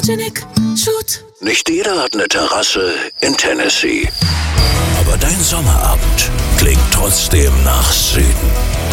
Genick, Shoot. Nicht jeder hat eine Terrasse in Tennessee. Aber dein Sommerabend klingt trotzdem nach Süden.